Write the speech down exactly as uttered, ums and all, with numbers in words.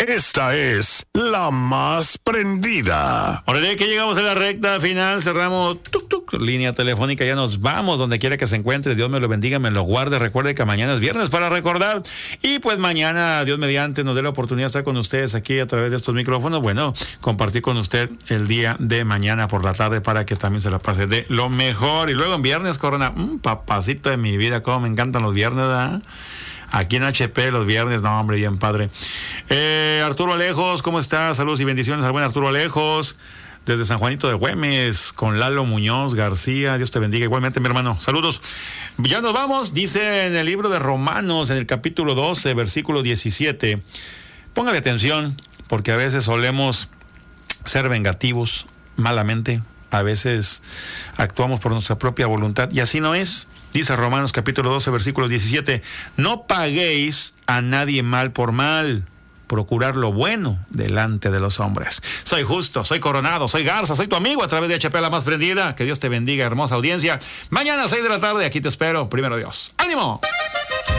Esta es la más prendida. Órale, que llegamos a la recta final, cerramos tuk, tuk, línea telefónica, ya nos vamos donde quiera que se encuentre. Dios me lo bendiga, me lo guarde. Recuerde que mañana es viernes para recordar. Y pues mañana, Dios mediante, nos dé la oportunidad de estar con ustedes aquí a través de estos micrófonos. Bueno, compartir con usted el día de mañana por la tarde para que también se la pase de lo mejor. Y luego en viernes, Corona, mmm, papacito de mi vida, cómo me encantan los viernes, ¿verdad? Aquí en H P los viernes, no hombre, bien padre. Eh, Arturo Alejos, ¿cómo estás? Saludos y bendiciones al buen Arturo Alejos, desde San Juanito de Güemes, con Lalo Muñoz García. Dios te bendiga igualmente, mi hermano. Saludos. Ya nos vamos, dice en el libro de Romanos, en el capítulo doce, versículo diecisiete. Póngale atención, porque a veces solemos ser vengativos malamente. A veces actuamos por nuestra propia voluntad y así no es. Dice Romanos capítulo doce, versículo diecisiete, no paguéis a nadie mal por mal, procurar lo bueno delante de los hombres. Soy justo, soy coronado, soy Garza, soy tu amigo a través de H P La Más Prendida. Que Dios te bendiga, hermosa audiencia. Mañana a seis de la tarde, aquí te espero. Primero Dios. ¡Ánimo!